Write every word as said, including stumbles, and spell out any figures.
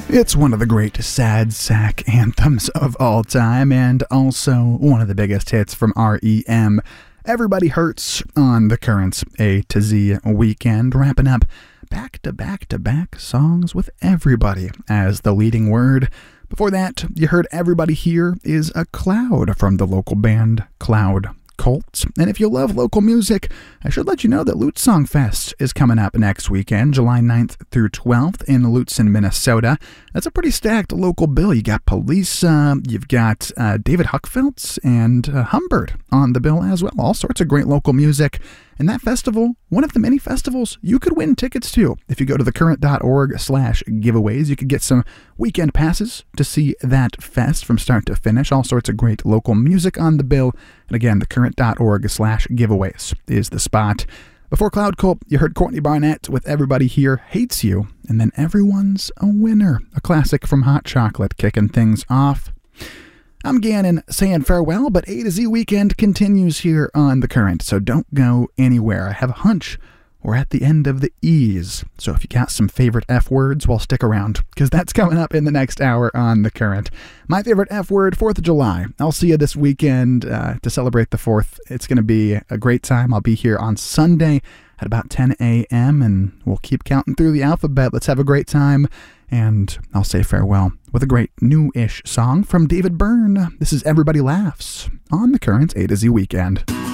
It's one of the great sad sack anthems of all time, and also one of the biggest hits from R E M. Everybody Hurts on the Currents A to Z weekend, wrapping up back-to-back-to-back songs with Everybody as the leading word. Before that, you heard Everybody Here is a Cloud from the local band Cloud Cult. And if you love local music, I should let you know that Lute Song Fest is coming up next weekend, July ninth through twelfth in Lutsen, Minnesota. That's a pretty stacked local bill. You got Police, uh, you've got uh, David Huckfeldt and uh, Humbert on the bill as well. All sorts of great local music. And that festival, one of the many festivals you could win tickets to. If you go to thecurrent.org slash giveaways, you could get some weekend passes to see that fest from start to finish. All sorts of great local music on the bill. And again, thecurrent.org slash giveaways is the spot. Before Cloud Cult, you heard Courtney Barnett with Everybody Here Hates You. And then Everyone's a Winner, a classic from Hot Chocolate, kicking things off. I'm Gannon saying farewell, but A to Z weekend continues here on The Current, so don't go anywhere. I have a hunch we're at the end of the E's, so if you got some favorite F words, well, stick around, because that's coming up in the next hour on The Current. My favorite F word, fourth of July. I'll see you this weekend uh, to celebrate the fourth. It's going to be a great time. I'll be here on Sunday at about ten a.m., and we'll keep counting through the alphabet. Let's have a great time. And I'll say farewell with a great new-ish song from David Byrne. This is Everybody Laughs on The Current A to Z Weekend.